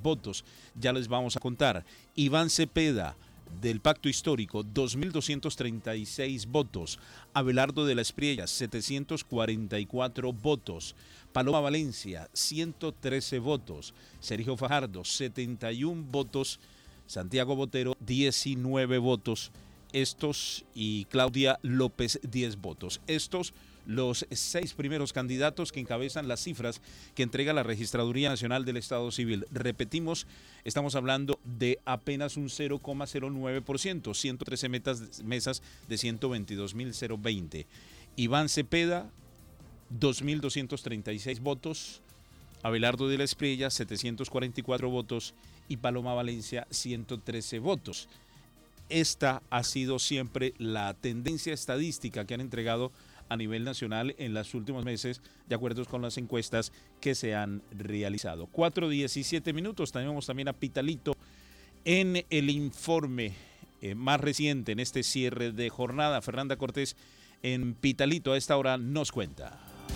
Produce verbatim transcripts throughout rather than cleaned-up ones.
votos. Ya les vamos a contar. Iván Cepeda, del Pacto Histórico, dos mil doscientos treinta y seis votos. Abelardo de la Espriella, setecientos cuarenta y cuatro votos. Paloma Valencia, ciento trece votos. Sergio Fajardo, setenta y uno votos. Santiago Botero, diecinueve votos. Estos y Claudia López, diez votos. Estos los seis primeros candidatos que encabezan las cifras que entrega la Registraduría Nacional del Estado Civil. Repetimos, estamos hablando de apenas un cero coma cero nueve por ciento, ciento trece metas, mesas de ciento veintidós mil veinte. Iván Cepeda, dos mil doscientos treinta y seis votos. Abelardo de la Espriella, setecientos cuarenta y cuatro votos. Y Paloma Valencia, ciento trece votos. Esta ha sido siempre la tendencia estadística que han entregado a nivel nacional en los últimos meses, de acuerdo con las encuestas que se han realizado. cuatro diecisiete minutos, tenemos también a Pitalito en el informe eh, más reciente en este cierre de jornada. Fernanda Cortés en Pitalito a esta hora nos cuenta.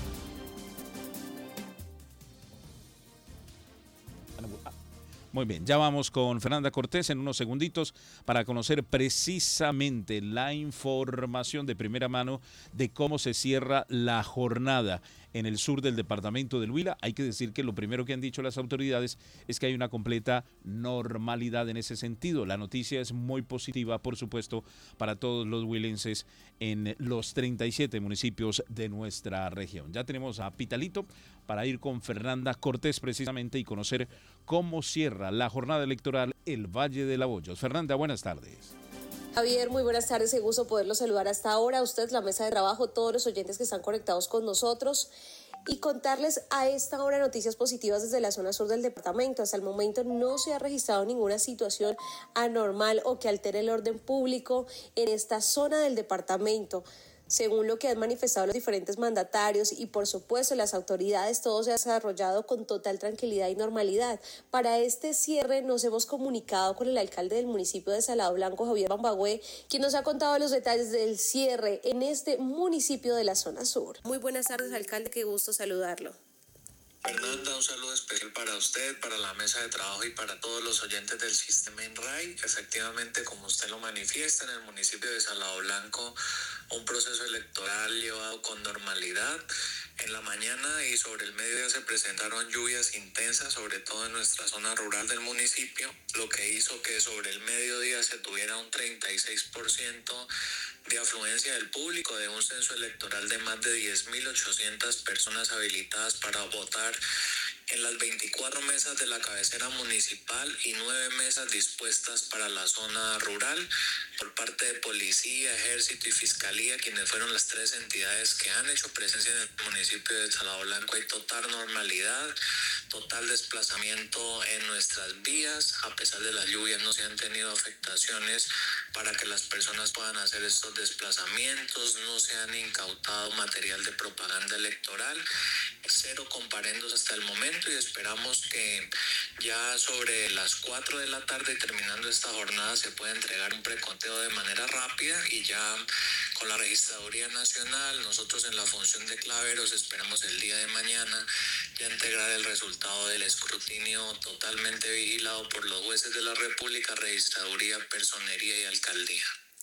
Muy bien, ya vamos con Fernanda Cortés en unos segunditos para conocer precisamente la información de primera mano de cómo se cierra la jornada en el sur del departamento del Huila. Hay que decir que lo primero que han dicho las autoridades es que hay una completa normalidad en ese sentido. La noticia es muy positiva, por supuesto, para todos los huilenses en los treinta y siete municipios de nuestra región. Ya tenemos a Pitalito para ir con Fernanda Cortés precisamente y conocer cómo cierra la jornada electoral el Valle de Laboyos. Fernanda, buenas tardes. Javier, muy buenas tardes, qué gusto poderlos saludar hasta ahora, a ustedes, la mesa de trabajo, todos los oyentes que están conectados con nosotros y contarles a esta hora noticias positivas desde la zona sur del departamento. Hasta el momento no se ha registrado ninguna situación anormal o que altere el orden público en esta zona del departamento. Según lo que han manifestado los diferentes mandatarios y por supuesto las autoridades, todo se ha desarrollado con total tranquilidad y normalidad. Para este cierre nos hemos comunicado con el alcalde del municipio de Salado Blanco, Javier Bambagüe, quien nos ha contado los detalles del cierre en este municipio de la zona sur. Muy buenas tardes, alcalde, qué gusto saludarlo. Fernanda, un saludo especial para usted, para la mesa de trabajo y para todos los oyentes del sistema ENRAI. Efectivamente, como usted lo manifiesta, en el municipio de Salado Blanco, un proceso electoral llevado con normalidad. En la mañana y sobre el mediodía se presentaron lluvias intensas, sobre todo en nuestra zona rural del municipio, lo que hizo que sobre el mediodía se tuviera un treinta y seis por ciento de afluencia del público de un censo electoral de más de diez mil ochocientas personas habilitadas para votar en las veinticuatro mesas de la cabecera municipal y nueve mesas dispuestas para la zona rural por parte de Policía, Ejército y Fiscalía, quienes fueron las tres entidades que han hecho presencia en el municipio de Salado Blanco. Hay total normalidad, total desplazamiento en nuestras vías. A pesar de las lluvias no se han tenido afectaciones para que las personas puedan hacer estos desplazamientos, no se han incautado material de propaganda electoral, cero comparendos hasta el momento, y esperamos que ya sobre las cuatro de la tarde, terminando esta jornada, se pueda entregar un preconteo de manera rápida y ya con la Registraduría Nacional, nosotros en la función de claveros esperamos el día de mañana ya integrar el resultado del escrutinio totalmente vigilado por los jueces de la República, Registraduría, Personería y Alcaldía.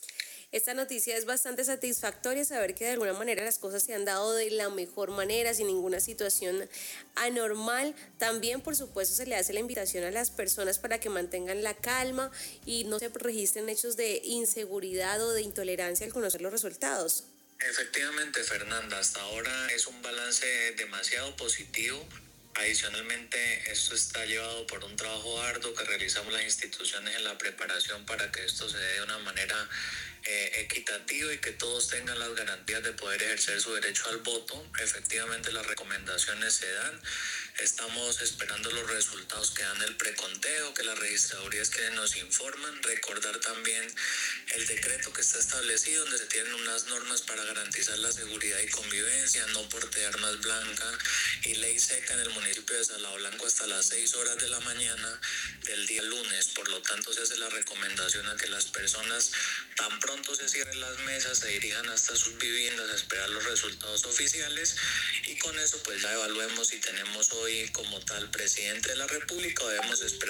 Esta noticia es bastante satisfactoria, saber que de alguna manera las cosas se han dado de la mejor manera, sin ninguna situación anormal. También, por supuesto, se le hace la invitación a las personas para que mantengan la calma y no se registren hechos de inseguridad o de intolerancia al conocer los resultados. Efectivamente, Fernanda, hasta ahora es un balance demasiado positivo. Adicionalmente, esto está llevado por un trabajo arduo que realizamos las instituciones en la preparación para que esto se dé de una manera eh, equitativa y que todos tengan las garantías de poder ejercer su derecho al voto. Efectivamente, las recomendaciones se dan. Estamos esperando los resultados que dan el preconteo, que las registradurías que nos informan. Recordar también el decreto que está establecido, donde se tienen unas normas para garantizar la seguridad y convivencia, no porte de armas blancas y ley seca en el municipio de Salado Blanco hasta las seis horas de la mañana del día lunes. Por lo tanto, se hace la recomendación a que las personas, tan pronto se cierren las mesas, se dirijan hasta sus viviendas a esperar los resultados oficiales, y con eso pues ya evaluemos si tenemos hoy como tal presidente de la República o debemos esperar